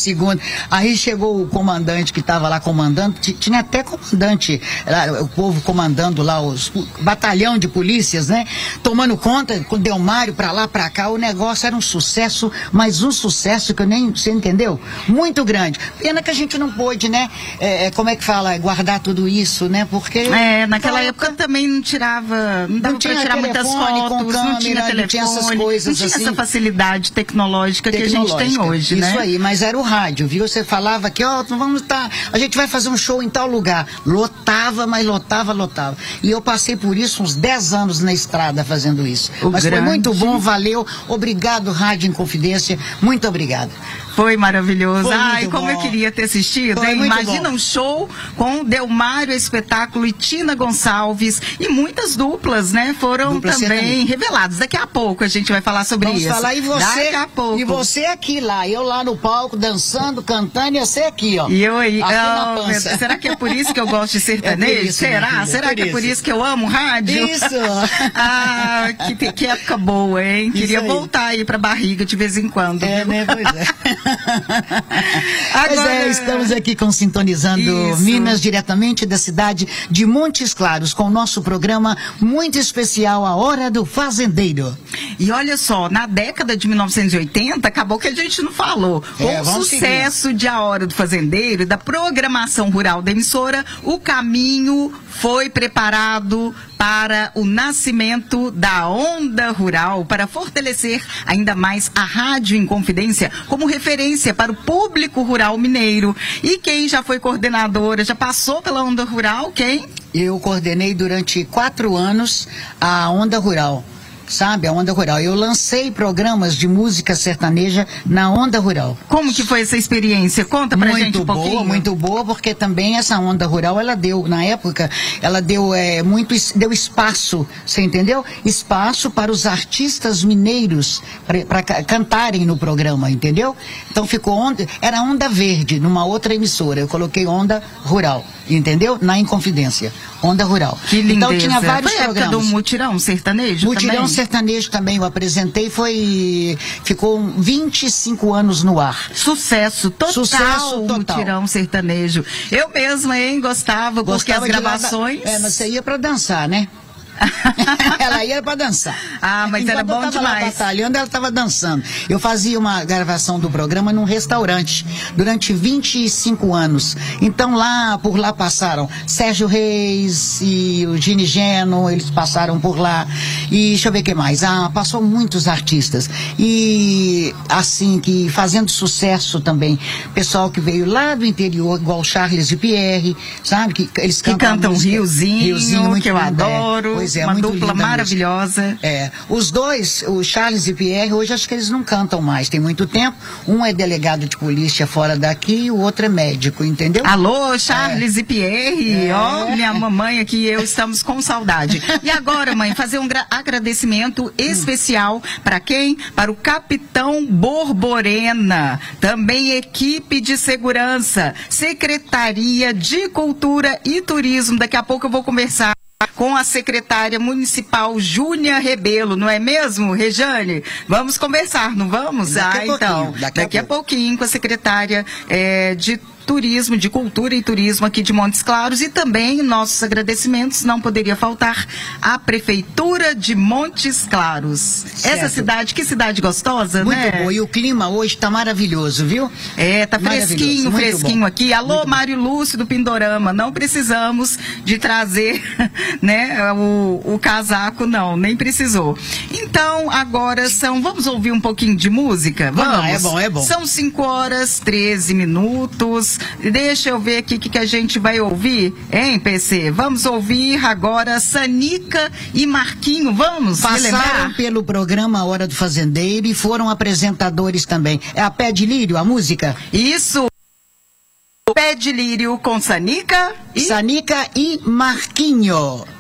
segunda. Aí chegou o comandante que estava lá comandando, tinha até comandante, o povo comandando lá, o batalhão de polícias, né? Tomando conta, com o Delmário pra lá, pra cá, o negócio era um sucesso, mas um sucesso que eu nem, você entendeu? Muito grande. Pena que a gente não pôde, né? Como é que fala? Guardar tudo isso, né? Porque... naquela época também não dava pra tirar muitas fotos, não tinha telefone, não tinha essas coisas, não tinha assim, essa facilidade tecnológica que a gente tem hoje, né? Isso aí, mas era o rádio, viu? Você falava que, a gente vai fazer um show em tal lugar. Lotava, mas lotava. E eu passei por isso uns 10 anos na estrada fazendo isso. Foi muito bom, valeu. Obrigado, Rádio Inconfidência. Muito obrigado. Foi maravilhoso. Como eu queria ter assistido. Imagina um show com Delmário Espetáculo e Tina Gonçalves. E muitas duplas, né? Foram também reveladas. Daqui a pouco a gente vai falar sobre isso. Vamos falar. E você, daqui a pouco. E você aqui lá. Eu lá no palco, dançando, cantando, e você aqui, ó. E eu aí. Será que é por isso que eu gosto de sertanejo? Será que é por isso que eu amo rádio? Isso. Que época boa, hein? Queria voltar aí pra barriga de vez em quando. Né? Pois é. Agora, estamos aqui Sintonizando Minas, diretamente da cidade de Montes Claros, com o nosso programa muito especial, A Hora do Fazendeiro. E olha só, na década de 1980, acabou que a gente não falou. Com o sucesso de A Hora do Fazendeiro e da programação rural da emissora, o caminho foi preparado para o nascimento da Onda Rural, para fortalecer ainda mais a Rádio Inconfidência como referência para o público rural mineiro. E quem já foi coordenadora, já passou pela Onda Rural, quem? Eu coordenei durante 4 anos a Onda Rural. Sabe, a Onda Rural. Eu lancei programas de música sertaneja na Onda Rural. Como que foi essa experiência? Conta pra gente um pouquinho. Muito boa, porque também essa Onda Rural, ela deu, na época, ela deu deu espaço, você entendeu? Espaço para os artistas mineiros para cantarem no programa, entendeu? Então era Onda Verde, numa outra emissora. Eu coloquei Onda Rural, entendeu? Na Inconfidência. Onda Rural. Que lindeza. Então tinha vários programas. Época do Mutirão Sertanejo Mutirão Sertanejo também eu apresentei, ficou 25 anos no ar. Sucesso total. Mutirão Sertanejo. Eu mesma, gostava porque as gravações... Mas você ia pra dançar, né? Ela ia para dançar. Mas enquanto era bom eu demais. Lá batalhando, ela estava dançando. Eu fazia uma gravação do programa num restaurante durante 25 anos. Então por lá passaram Sérgio Reis e o Gini Geno, eles passaram por lá. E deixa eu ver o que mais. Passou muitos artistas. E assim, que fazendo sucesso também. Pessoal que veio lá do interior, igual Charles e Pierre, sabe? Que eles cantam Riozinho, muito que eu adoro. Uma dupla maravilhosa. Os dois, o Charles e Pierre, hoje acho que eles não cantam mais, tem muito tempo. Um é delegado de polícia fora daqui e o outro é médico, entendeu? Alô, Charles e Pierre, minha mamãe aqui e eu estamos com saudade. E agora, mãe, fazer um agradecimento especial para quem? Para o Capitão Borborema, também equipe de segurança, Secretaria de Cultura e Turismo. Daqui a pouco eu vou conversar com a secretária municipal Júnia Rebelo, não é mesmo, Rejane? Vamos conversar, não vamos? Daqui a pouquinho com a secretária de Turismo, de Cultura e Turismo aqui de Montes Claros, e também nossos agradecimentos, não poderia faltar, à Prefeitura de Montes Claros. Certo. Essa cidade, que cidade gostosa, muito, né? Muito boa, e o clima hoje está maravilhoso, viu? Tá fresquinho aqui. Alô, muito Mário Lúcio do Pindorama, não precisamos de trazer, né, o casaco, não, nem precisou. Então, agora vamos ouvir um pouquinho de música? Vamos? É bom. São 5h13. Deixa eu ver aqui o que a gente vai ouvir, hein, PC? Vamos ouvir agora Sanica e Marquinho, vamos passaram pelo programa Hora do Fazendeiro e foram apresentadores também. É a Pé de Lírio, a música? Isso! Pé de Lírio com Sanica e Marquinho.